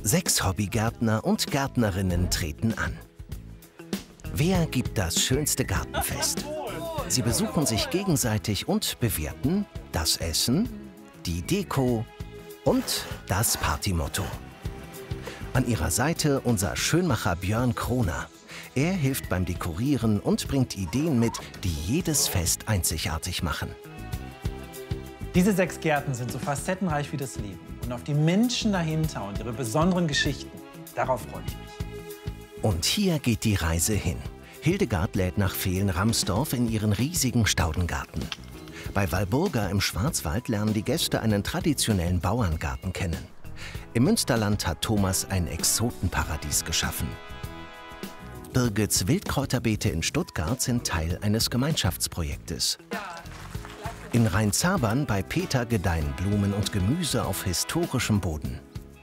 6 Hobbygärtner und Gärtnerinnen treten an. Wer gibt das schönste Gartenfest? Sie besuchen sich gegenseitig und bewerten das Essen, die Deko und das Partymotto. An ihrer Seite unser Schönmacher Björn Kroner. Er hilft beim Dekorieren und bringt Ideen mit, die jedes Fest einzigartig machen. Diese 6 Gärten sind so facettenreich wie das Leben. Und auf die Menschen dahinter und ihre besonderen Geschichten, darauf freue ich mich. Und hier geht die Reise hin. Hildegard lädt nach Vehlen-Ramsdorf in ihren riesigen Staudengarten. Bei Walburga im Schwarzwald lernen die Gäste einen traditionellen Bauerngarten kennen. Im Münsterland hat Thomas ein Exotenparadies geschaffen. Birgits Wildkräuterbeete in Stuttgart sind Teil eines Gemeinschaftsprojektes. In Rheinzabern bei Peter gedeihen Blumen und Gemüse auf historischem Boden.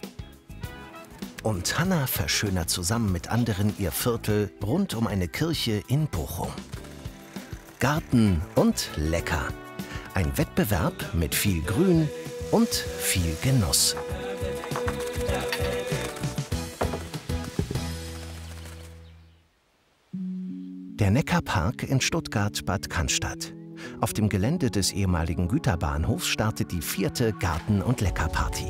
Und Hanna verschönert zusammen mit anderen ihr Viertel rund um eine Kirche in Bochum. Garten und lecker. Ein Wettbewerb mit viel Grün und viel Genuss. Der Neckarpark in Stuttgart-Bad Cannstatt. Auf dem Gelände des ehemaligen Güterbahnhofs startet die 4. Garten- und Leckerparty.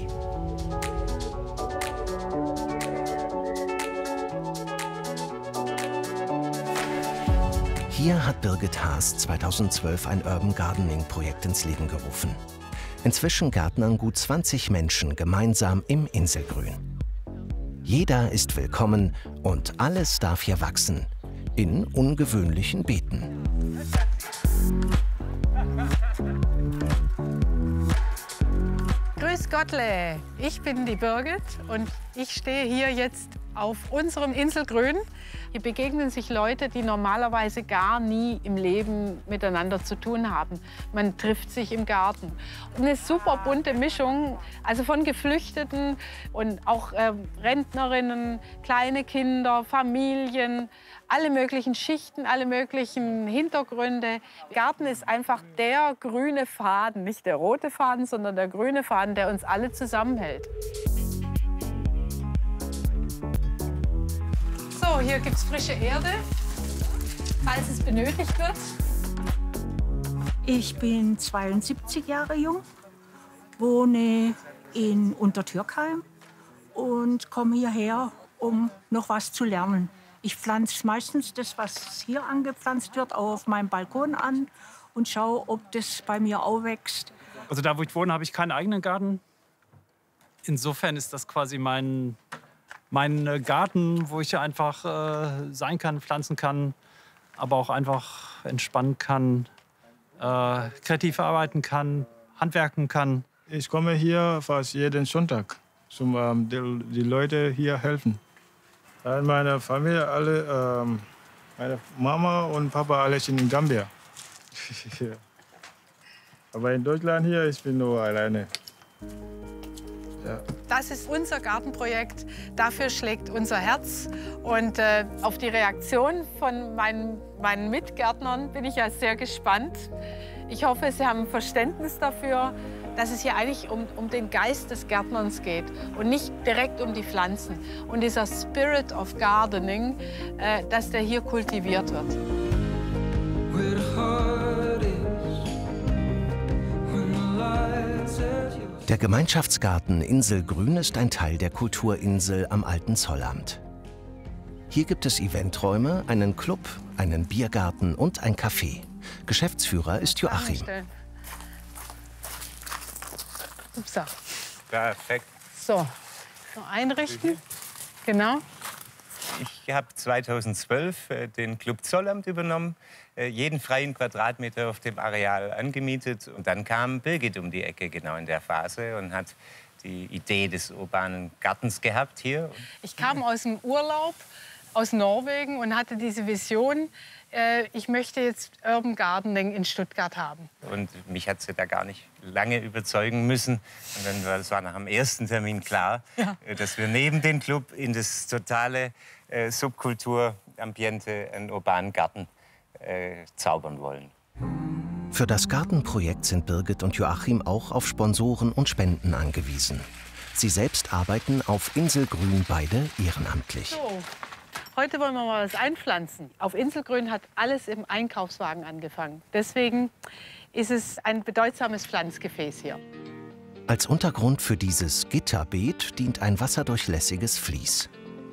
Hier hat Birgit Haas 2012 ein Urban Gardening-Projekt ins Leben gerufen. Inzwischen gärtnern gut 20 Menschen gemeinsam im Inselgrün. Jeder ist willkommen und alles darf hier wachsen. In ungewöhnlichen Beeten. Grüß Gottle, ich bin die Birgit und ich stehe hier jetzt auf unserem Inselgrün. Hier begegnen sich Leute, die normalerweise gar nie im Leben miteinander zu tun haben. Man trifft sich im Garten. Eine super bunte Mischung, also von Geflüchteten und auch Rentnerinnen, kleine Kinder, Familien, alle möglichen Schichten, alle möglichen Hintergründe. Garten ist einfach der grüne Faden, nicht der rote Faden, sondern der grüne Faden, der uns alle zusammenhält. So, hier gibt es frische Erde, falls es benötigt wird. Ich bin 72 Jahre jung, wohne in Untertürkheim und komme hierher, um noch was zu lernen. Ich pflanze meistens das, was hier angepflanzt wird, auch auf meinem Balkon an und schaue, ob das bei mir auch wächst. Also da, wo ich wohne, habe ich keinen eigenen Garten. Insofern ist das quasi mein Garten, wo ich einfach sein kann, pflanzen kann, aber auch einfach entspannen kann, kreativ arbeiten kann, handwerken kann. Ich komme hier fast jeden Sonntag, um die Leute hier helfen. Meine Familie, alle, meine Mama und Papa, alle sind in Gambia. Aber in Deutschland hier, ich bin nur alleine. Ja. Das ist unser Gartenprojekt, dafür schlägt unser Herz. Und auf die Reaktion von meinen Mitgärtnern bin ich ja sehr gespannt. Ich hoffe, Sie haben Verständnis dafür, dass es hier eigentlich um den Geist des Gärtnerns geht und nicht direkt um die Pflanzen. Und dieser Spirit of Gardening, dass der hier kultiviert wird. Der Gemeinschaftsgarten Inselgrün ist ein Teil der Kulturinsel am Alten Zollamt. Hier gibt es Eventräume, einen Club, einen Biergarten und ein Café. Geschäftsführer ist Joachim. Upsa. Perfekt. So einrichten. Genau. Ich habe 2012 den Club Zollamt übernommen, jeden freien Quadratmeter auf dem Areal angemietet. Und dann kam Birgit um die Ecke, genau in der Phase, und hat die Idee des urbanen Gartens gehabt hier. Ich kam aus dem Urlaub aus Norwegen und hatte diese Vision, ich möchte jetzt Urban Gardening in Stuttgart haben. Und mich hat sie da gar nicht lange überzeugen müssen. Und dann das war nach dem ersten Termin klar, ja, dass wir neben dem Club in das totale Subkulturambiente einen urbanen Garten zaubern wollen. Für das Gartenprojekt sind Birgit und Joachim auch auf Sponsoren und Spenden angewiesen. Sie selbst arbeiten auf Inselgrün beide ehrenamtlich. So, heute wollen wir mal was einpflanzen. Auf Inselgrün hat alles im Einkaufswagen angefangen. Deswegen ist es ein bedeutsames Pflanzgefäß hier. Als Untergrund für dieses Gitterbeet dient ein wasserdurchlässiges Vlies.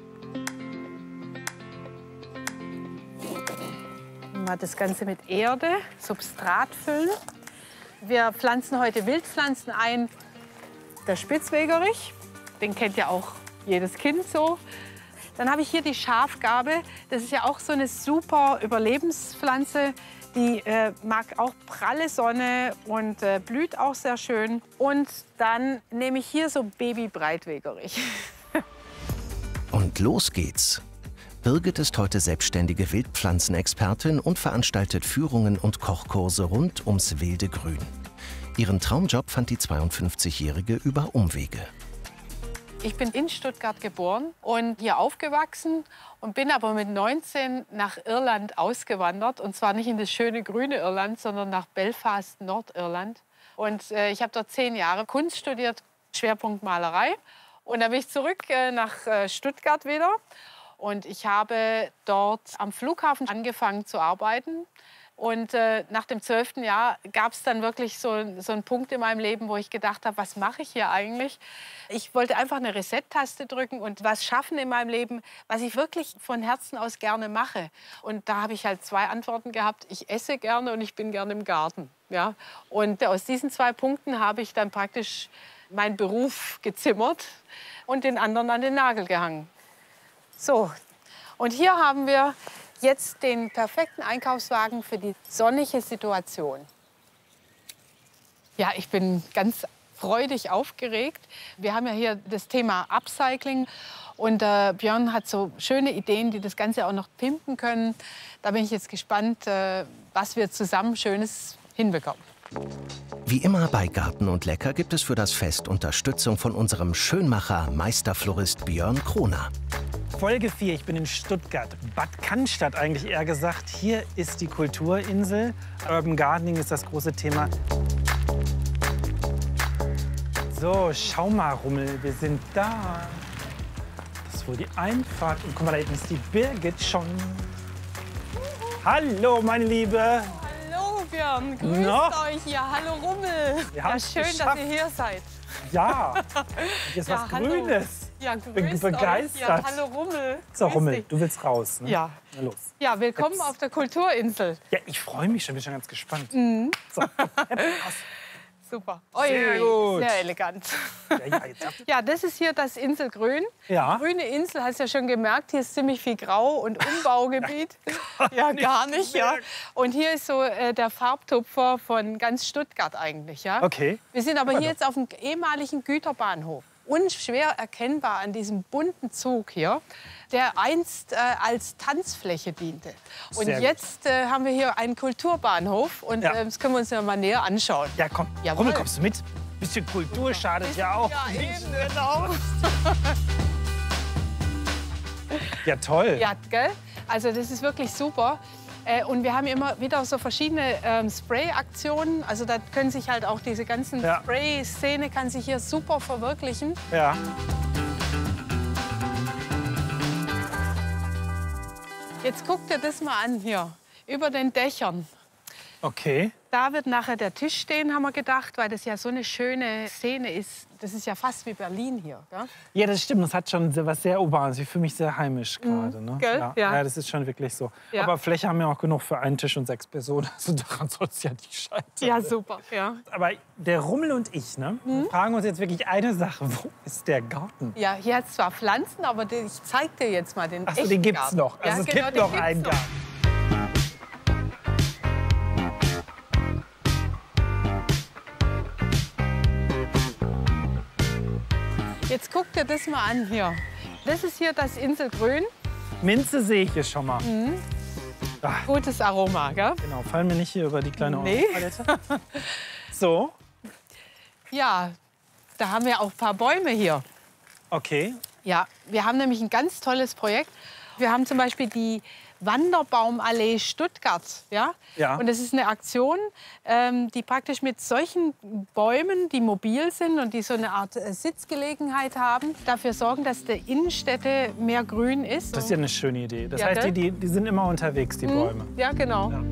Mal das Ganze mit Erde, Substrat füllen. Wir pflanzen heute Wildpflanzen ein. Der Spitzwegerich, den kennt ja auch jedes Kind so. Dann habe ich hier die Schafgarbe. Das ist ja auch so eine super Überlebenspflanze. Die mag auch pralle Sonne und blüht auch sehr schön. Und dann nehme ich hier so Babybreitwegerich. Und los geht's. Birgit ist heute selbstständige Wildpflanzenexpertin und veranstaltet Führungen und Kochkurse rund ums wilde Grün. Ihren Traumjob fand die 52-Jährige über Umwege. Ich bin in Stuttgart geboren und hier aufgewachsen und bin aber mit 19 nach Irland ausgewandert. Und zwar nicht in das schöne grüne Irland, sondern nach Belfast, Nordirland. Und ich habe dort 10 Jahre Kunst studiert, Schwerpunkt Malerei. Und dann bin ich zurück nach Stuttgart wieder. Und ich habe dort am Flughafen angefangen zu arbeiten. Und nach dem 12. Jahr gab es dann wirklich so einen Punkt in meinem Leben, wo ich gedacht habe, was mache ich hier eigentlich? Ich wollte einfach eine Reset-Taste drücken und was schaffen in meinem Leben, was ich wirklich von Herzen aus gerne mache. Und da habe ich halt 2 Antworten gehabt. Ich esse gerne und ich bin gerne im Garten. Ja? Und aus diesen 2 Punkten habe ich dann praktisch meinen Beruf gezimmert und den anderen an den Nagel gehangen. So, und hier haben wir jetzt den perfekten Einkaufswagen für die sonnige Situation. Ja, ich bin ganz freudig aufgeregt. Wir haben ja hier das Thema Upcycling und Björn hat so schöne Ideen, die das Ganze auch noch pimpen können. Da bin ich jetzt gespannt, was wir zusammen Schönes hinbekommen. Wie immer bei Garten und Lecker gibt es für das Fest Unterstützung von unserem Schönmacher, Meisterflorist Björn Kroner. Folge 4, ich bin in Stuttgart, Bad Cannstatt eigentlich eher gesagt. Hier ist die Kulturinsel. Urban Gardening ist das große Thema. So, schau mal, Rummel, wir sind da. Das ist wohl die Einfahrt. Und guck mal, da hinten ist die Birgit schon. Hallo, meine Liebe. Hallo Björn, grüßt euch hier. Hallo Rummel. Ja, schön, dass ihr hier seid. Ja, hier ist was hallo. Grünes. Ja, Bin begeistert. Ja, hallo Rummel. So, Grüß Rummel, dich. du willst raus, ne? Ja. Na los. Ja, willkommen auf der Kulturinsel. Ja, ich freue mich schon, bin schon ganz gespannt. So. Super. Sehr gut. Sehr elegant. Ja, jetzt habt ihr- Ja, das ist hier das Inselgrün. Ja. Die grüne Insel, hast du ja schon gemerkt, hier ist ziemlich viel Grau und Umbaugebiet. Ja, gar nicht. Ja. Und hier ist so der Farbtupfer von ganz Stuttgart eigentlich. Ja. Okay. Wir sind aber hier jetzt auf dem ehemaligen Güterbahnhof. Unschwer erkennbar an diesem bunten Zug hier, der einst als Tanzfläche diente. Und Sehr gut. jetzt haben wir hier einen Kulturbahnhof und Ja. das können wir uns ja mal näher anschauen. Ja, komm. Jawohl. Rummel, kommst du mit? Bisschen Kultur schadet ja auch. Ja, eben, genau. Ja, toll. Ja, gell? Also das ist wirklich super. Und wir haben immer wieder so verschiedene Spray-Aktionen. Also da können sich halt auch diese ganzen Ja. Spray-Szene kann sich hier super verwirklichen. Ja. Jetzt guck dir das mal an hier, über den Dächern. Okay. Da wird nachher der Tisch stehen, haben wir gedacht, weil das ja so eine schöne Szene ist. Das ist ja fast wie Berlin hier. Gell? Ja, das stimmt. Das hat schon was sehr Urbanes. Ich fühle mich sehr heimisch gerade. Ne? gell? Ja. Ja. Ja, das ist schon wirklich so. Ja. Aber Fläche haben wir auch genug für einen Tisch und 6 Personen. Also daran soll es ja nicht scheitern. Ja, super. Ja. Aber der Rummel und ich, ne, fragen uns jetzt wirklich eine Sache. Wo ist der Garten? Ja, hier hat es zwar Pflanzen, aber ich zeig dir jetzt mal den Ach so, echten den gibt's Garten. noch. Also Ja, es genau, gibt den noch gibt's einen noch. Garten. Jetzt guck dir das mal an hier. Das ist hier das Inselgrün. Minze sehe ich hier schon mal. Gutes Aroma, gell? Genau, fallen wir nicht hier über die kleine Nee. Palette. So, Ja, da haben wir auch ein paar Bäume hier. okay. Ja, wir haben nämlich ein ganz tolles Projekt. Wir haben zum Beispiel die Wanderbaumallee Stuttgart. Ja? Ja. Und das ist eine Aktion, die praktisch mit solchen Bäumen, die mobil sind und die so eine Art Sitzgelegenheit haben, dafür sorgen, dass der Innenstädte mehr Grün ist. Das ist ja eine schöne Idee. Das Ja, heißt, gell? die sind immer unterwegs, die Bäume. Ja, genau. Ja.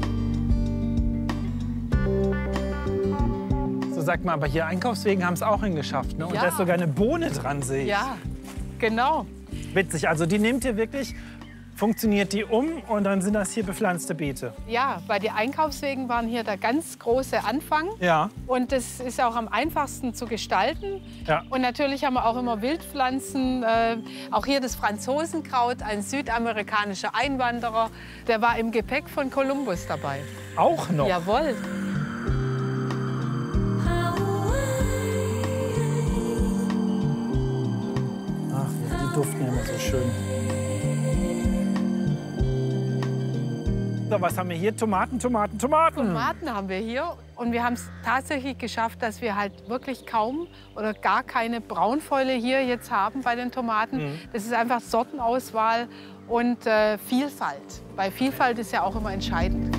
So sagt man, aber hier Einkaufswegen haben es auch hingeschafft. Ne? Und Ja. da ist sogar eine Bohne dran, sehe ich. Ja, genau. Witzig, also die nehmt ihr wirklich, funktioniert die um und dann sind das hier bepflanzte Beete. Ja, weil die Einkaufswegen waren hier der ganz große Anfang. Ja. Und das ist auch am einfachsten zu gestalten. Ja. Und natürlich haben wir auch immer Wildpflanzen. Auch hier das Franzosenkraut, ein südamerikanischer Einwanderer. Der war im Gepäck von Kolumbus dabei. Auch noch. Jawohl. Ach, die duften ja immer so schön. So, was haben wir hier? Tomaten. Tomaten haben wir hier. Und wir haben es tatsächlich geschafft, dass wir halt wirklich kaum oder gar keine Braunfäule hier jetzt haben bei den Tomaten. Das ist einfach Sortenauswahl und Vielfalt. Weil Vielfalt ist ja auch immer entscheidend.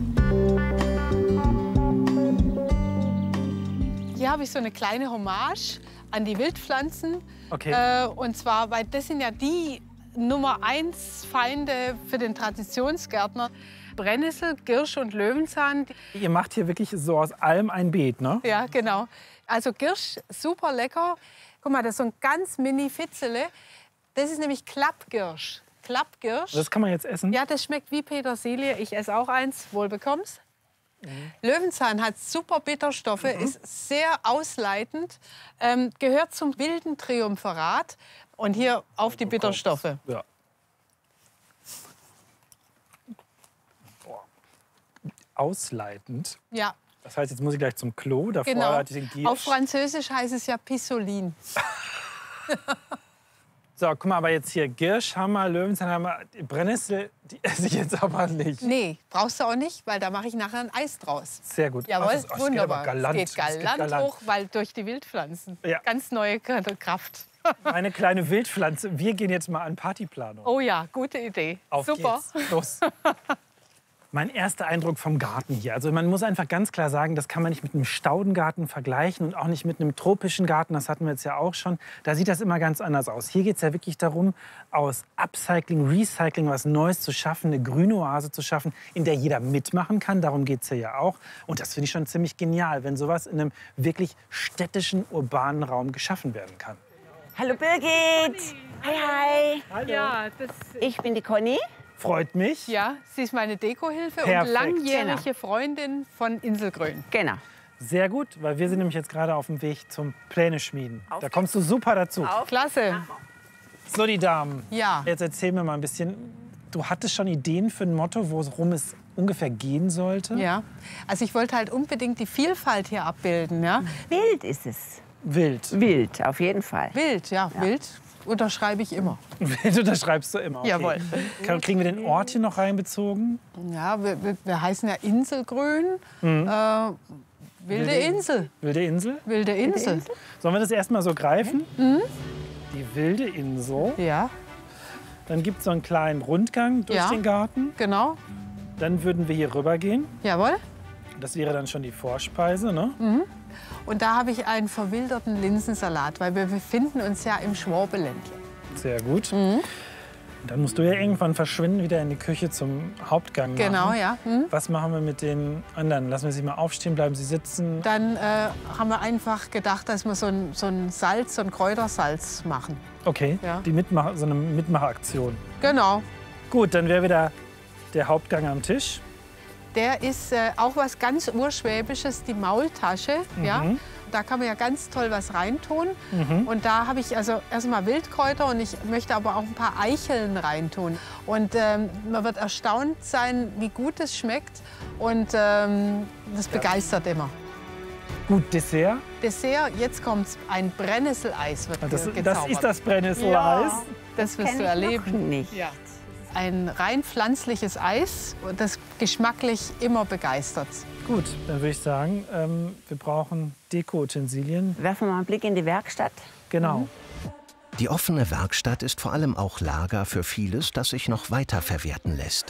Hier habe ich so eine kleine Hommage an die Wildpflanzen. Okay. Und zwar, weil das sind ja die Nummer 1 Feinde für den Traditionsgärtner. Brennnessel, Girsch und Löwenzahn. Ihr macht hier wirklich so aus allem ein Beet, ne? Ja, genau. Also Girsch, super lecker. Guck mal, das ist so ein ganz mini Fitzele. Das ist nämlich Klappgirsch. Klappgirsch. Das kann man jetzt essen? Ja, das schmeckt wie Petersilie. Ich esse auch eins. Wohl bekomm's. Löwenzahn hat super Bitterstoffe, ist sehr ausleitend, gehört zum wilden Triumphirat. Und hier auf die Bitterstoffe. Ja. Boah. Ausleitend. Ja, Das heißt, jetzt muss ich gleich zum Klo. Davor genau. hatte ich den Giersch. Auf Französisch heißt es ja Pissolin. So, guck mal, aber jetzt hier Girsch haben wir, Löwenzahn haben wir, die Brennnessel, die esse ich jetzt aber nicht. Nee, brauchst du auch nicht, weil da mache ich nachher ein Eis draus. Sehr gut. Jawohl, Ach, das geht wunderbar. aber galant. Es geht galant hoch, weil durch die Wildpflanzen. Ja. Ganz neue Kraft. Eine kleine Wildpflanze. Wir gehen jetzt mal an Partyplanung. Oh ja, gute Idee. Auf Super. geht's. Los. Mein erster Eindruck vom Garten hier. Also man muss einfach ganz klar sagen, das kann man nicht mit einem Staudengarten vergleichen und auch nicht mit einem tropischen Garten. Das hatten wir jetzt ja auch schon. Da sieht das immer ganz anders aus. Hier geht es ja wirklich darum, aus Upcycling, Recycling was Neues zu schaffen, eine grüne Oase zu schaffen, in der jeder mitmachen kann. Darum geht es ja auch. Und das finde ich schon ziemlich genial, wenn sowas in einem wirklich städtischen, urbanen Raum geschaffen werden kann. Hallo Birgit. Hi, hi. Hallo. Ja, das, Ich bin die Conny. Freut mich. ja, sie ist meine Dekohilfe und Perfekt. langjährige Freundin von Inselgrün. Genau. Sehr gut, weil wir sind nämlich jetzt gerade auf dem Weg zum Pläne schmieden. Da kommst du super dazu. Klasse. So, die Damen. Ja. Jetzt erzähl mir mal ein bisschen. Du hattest schon Ideen für ein Motto, worum es ungefähr gehen sollte? Ja, also ich wollte halt unbedingt die Vielfalt hier abbilden. Ja? Wild ist es. Wild. Wild, auf jeden Fall. Wild, ja, wild unterschreibe ich immer. Wild unterschreibst du immer. Okay. Jawohl. Kriegen wir den Ort hier noch reinbezogen? Ja, wir heißen ja Inselgrün. Wilde Insel. Wilde Insel? Wilde Insel. Sollen wir das erstmal so greifen? Die wilde Insel. Ja, Dann gibt es so einen kleinen Rundgang durch Ja. den Garten. genau. Dann würden wir hier rüber gehen. Jawohl. Das wäre dann schon die Vorspeise, ne? Und da habe ich einen verwilderten Linsensalat, weil wir befinden uns ja im Schwabeländle. Sehr gut. Und dann musst du ja irgendwann verschwinden wieder in die Küche zum Hauptgang machen. Genau, ja. Was machen wir mit den anderen? Lassen wir sie mal aufstehen, bleiben sie sitzen? Dann haben wir einfach gedacht, dass wir so ein Salz, so ein Kräutersalz machen. Okay, Ja. so eine Mitmachaktion. Genau. Gut, dann wäre wieder der Hauptgang am Tisch. Der ist auch was ganz Urschwäbisches, die Maultasche. Ja? Da kann man ja ganz toll was reintun. Und da habe ich also erstmal Wildkräuter und ich möchte aber auch ein paar Eicheln reintun. Und man wird erstaunt sein, wie gut es schmeckt. Und das begeistert immer. Gut, Dessert. Dessert, jetzt kommt's, ein Brennnesseleis wird Das gezaubert. ist das Brennnesseleis. Das wirst Kenn du ich erleben. noch nicht. Ja. Ein rein pflanzliches Eis, das geschmacklich immer begeistert. Gut, dann würde ich sagen, wir brauchen Deko-Utensilien. Werfen wir mal einen Blick in die Werkstatt. Genau. Die offene Werkstatt ist vor allem auch Lager für vieles, das sich noch weiter verwerten lässt.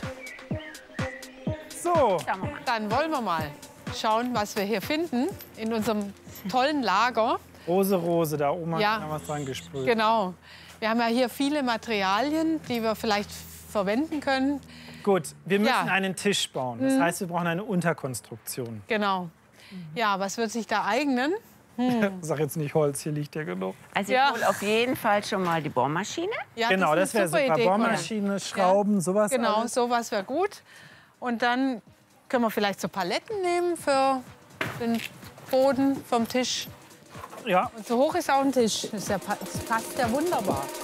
So, Dann wollen wir mal schauen, was wir hier finden in unserem tollen Lager. Rose, da oben Ja. hat noch was dran gesprüht. Genau. Wir haben ja hier viele Materialien, die wir vielleicht verwenden können. Gut, wir müssen Ja. einen Tisch bauen. Das heißt, wir brauchen eine Unterkonstruktion. Genau. Ja, was wird sich da eignen? Sag jetzt nicht Holz, hier liegt ja genug. Also Ja. ich hole auf jeden Fall schon mal die Bohrmaschine. Ja, Genau, das ist wäre eine super. Idee, Conny. Bohrmaschine, Schrauben, sowas Genau, alles. sowas wäre gut. Und dann können wir vielleicht so Paletten nehmen für den Boden vom Tisch. Ja, Und so hoch ist auch ein Tisch. Das passt ja wunderbar.